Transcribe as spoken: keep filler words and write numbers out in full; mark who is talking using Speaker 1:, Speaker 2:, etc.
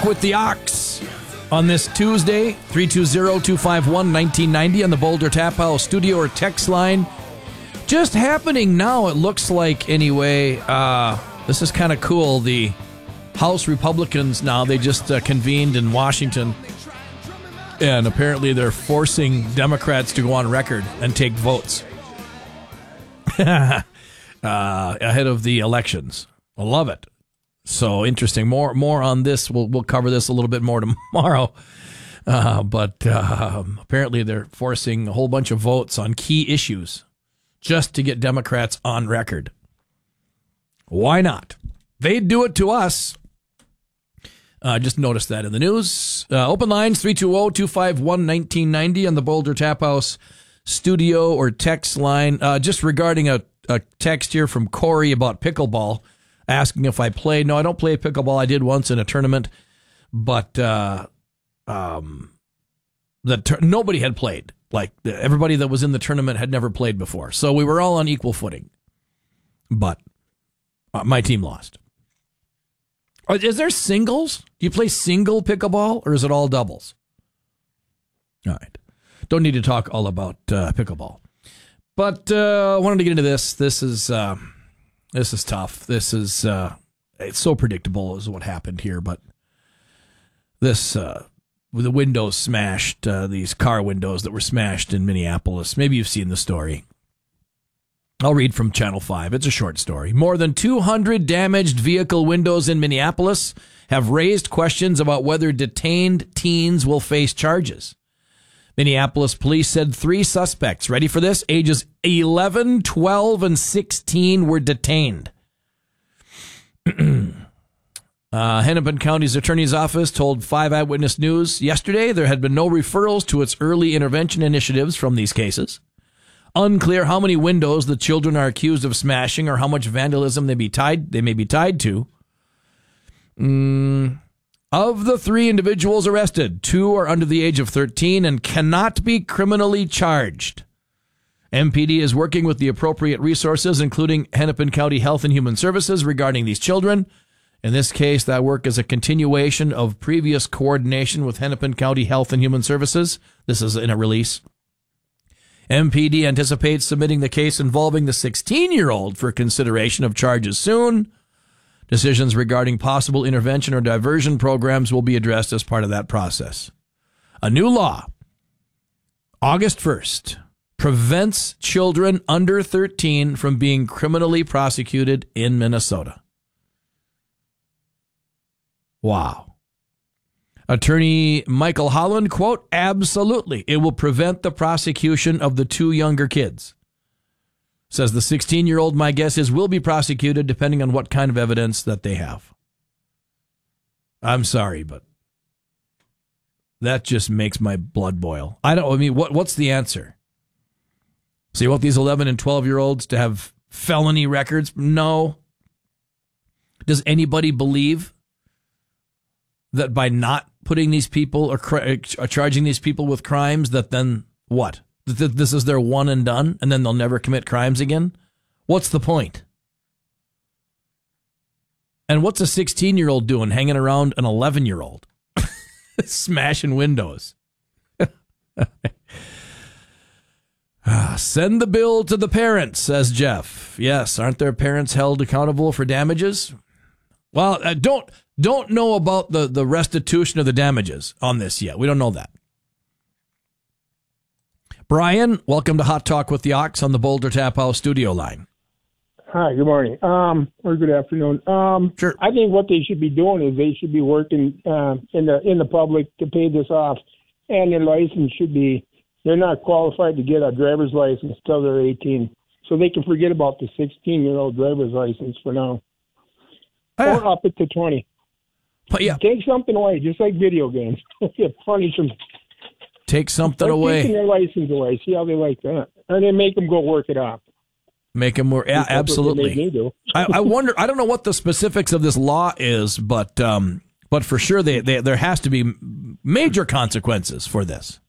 Speaker 1: Talk with the Ox on this Tuesday, three two zero, two five one, one nine nine zero on the Boulder Tap House studio or text line. Just happening now, it looks like, anyway. Uh, this is kind of cool. The House Republicans now, they just uh, convened in Washington, and apparently they're forcing Democrats to go on record and take votes uh, ahead of the elections. I love it. So interesting. More more on this. We'll we'll cover this a little bit more tomorrow. Uh, but uh, apparently they're forcing a whole bunch of votes on key issues just to get Democrats on record. Why not? They'd do it to us. Uh, just noticed that in the news. Uh, open lines, three two zero, two five one, one nine nine zero on the Boulder Tap House studio or text line. Uh, just regarding a, a text here from Corey about pickleball, asking if I play. No, I don't play pickleball. I did once in a tournament, but uh, um, the tur- nobody had played. Like, everybody that was in the tournament had never played before. So we were all on equal footing. But uh, my team lost. Is there singles? Do you play single pickleball, or is it all doubles? All right. Don't need to talk all about uh, pickleball. But uh, I wanted to get into this. This is uh, this is tough. This is uh, it's so predictable is what happened here. But this, uh, the windows smashed, uh, these car windows that were smashed in Minneapolis. Maybe you've seen the story. I'll read from Channel five. It's a short story. More than two hundred damaged vehicle windows in Minneapolis have raised questions about whether detained teens will face charges. Minneapolis police said three suspects, ready for this, ages eleven, twelve, and sixteen were detained. uh, Hennepin County's attorney's office told five Eyewitness News yesterday there had been no referrals to its early intervention initiatives from these cases. Unclear how many windows the children are accused of smashing or how much vandalism they be tied they may be tied to. Mm, of the three individuals arrested, two are under the age of thirteen and cannot be criminally charged. M P D is working with the appropriate resources, including Hennepin County Health and Human Services, regarding these children. In this case, that work is a continuation of previous coordination with Hennepin County Health and Human Services. This is in a release. M P D anticipates submitting the case involving the sixteen-year-old for consideration of charges soon. Decisions regarding possible intervention or diversion programs will be addressed as part of that process. A new law, August first, prevents children under thirteen from being criminally prosecuted in Minnesota. Wow. Attorney Michael Holland, quote, absolutely, it will prevent the prosecution of the two younger kids. Says the sixteen-year-old, my guess is, will be prosecuted depending on what kind of evidence that they have. I'm sorry, but that just makes my blood boil. I don't, I mean, what what's the answer? So you want these eleven and twelve-year-olds to have felony records? No. Does anybody believe that by not putting these people or, or charging these people with crimes, that then what? That this is their one and done, and then they'll never commit crimes again? What's the point? And what's a sixteen-year-old doing hanging around an eleven-year-old? Smashing windows. Send the bill to the parents, says Jeff. Yes, aren't their parents held accountable for damages? Well, uh, don't... Don't know about the, the restitution of the damages on this yet. We don't know that. Brian, welcome to Hot Talk with the Ox on the Boulder Tap House studio line.
Speaker 2: Hi, good morning. Um, or good afternoon. Um,
Speaker 1: sure.
Speaker 2: I think what they should be doing is they should be working uh, in the in the public to pay this off, and their license should be. They're not qualified to get a driver's license until they're eighteen, so they can forget about the sixteen-year-old driver's license for now, oh, yeah. Or up it to twenty.
Speaker 1: But yeah.
Speaker 2: Take something away, just like video games. Punish them.
Speaker 1: Take something
Speaker 2: They're
Speaker 1: away.
Speaker 2: Taking their license away. See how they like that, and then make them go work it off.
Speaker 1: Make them work. Yeah, absolutely. I, I wonder. I don't know what the specifics of this law is, but um, but for sure, they, they there has to be major consequences for this.